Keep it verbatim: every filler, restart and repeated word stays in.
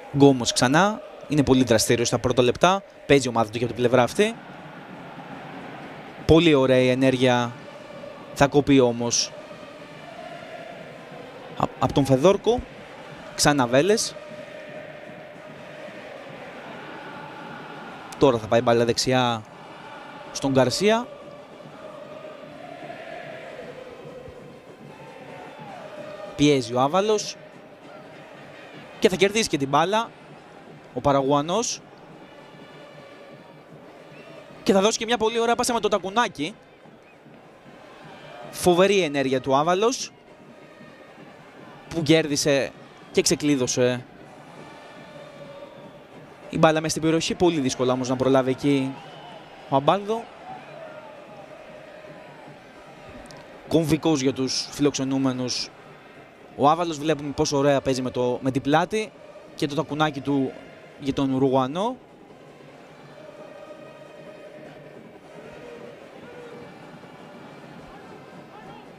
Γκόμος ξανά. Είναι πολύ δραστήριος στα πρώτα λεπτά. Παίζει η ομάδα του για την πλευρά αυτή. Πολύ ωραία η ενέργεια. Θα κοπεί όμως από τον Φεδόρκο. Ξανά Βέλες. Τώρα θα πάει μπάλα δεξιά στον Γκαρσία. Πιέζει ο Άβαλος. Και θα κερδίσει και την μπάλα ο Παραγουανός. Και θα δώσει και μια πολύ ωραία πάσα με το τακουνάκι. Φοβερή ενέργεια του Άβαλος, που κέρδισε και ξεκλείδωσε η μπάλα μες στην περιοχή. Πολύ δύσκολα όμως να προλάβει εκεί ο Αμπάλδο. Κομβικός για τους φιλοξενούμενους. Ο Άβαλος βλέπουμε πόσο ωραία παίζει με, το, με την πλάτη και το τακουνάκι του για τον Ουρουγουανό.